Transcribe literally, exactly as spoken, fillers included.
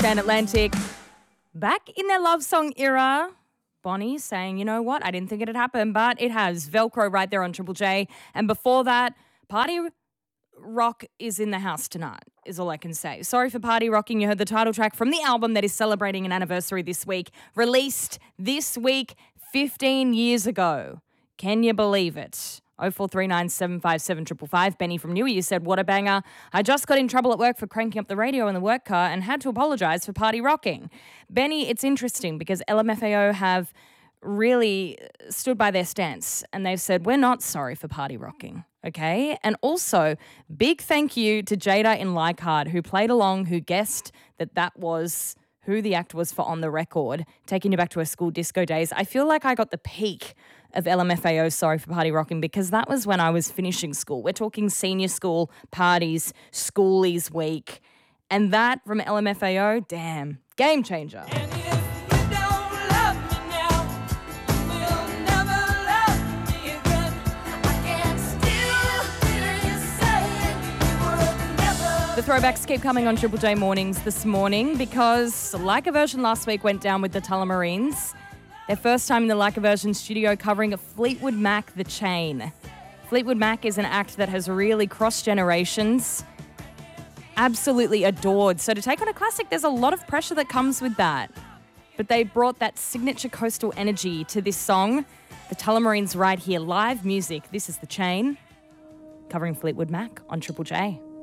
Stan Atlantic. Back in their love song era, Bonnie saying, you know what, I didn't think it'd happen, but it has. Velcro right there on Triple J. And before that, Party Rock is in the house tonight, is all I can say. Sorry for Party Rocking. You heard the title track from the album that is celebrating an anniversary this week, released this week fifteen years ago. Can you believe it? oh four three nine, seven five seven, five five five. Benny from Newey, you said, what a banger. I just got in trouble at work for cranking up the radio in the work car and had to apologise for Party Rocking. Benny, it's interesting because L M F A O have really stood by their stance and they've said, we're not sorry for Party Rocking, okay? And also, big thank you to Jada in Leichhardt who played along, who guessed that that was who the act was for On the Record, taking you back to her school disco days. I feel like I got the peak of L M F A O, Sorry for Party Rocking, because that was when I was finishing school. We're talking senior school parties, schoolies week. And that from L M F A O, damn, game changer. The throwbacks keep coming on Triple J mornings this morning because Like a Version last week went down with the Tullamarines. Their first time in the Like a Version studio covering Fleetwood Mac, The Chain. Fleetwood Mac is an act that has really crossed generations, absolutely adored. So to take on a classic, there's a lot of pressure that comes with that. But they brought that signature coastal energy to this song. The Tullamarines right here, live music. This is The Chain, covering Fleetwood Mac on Triple J.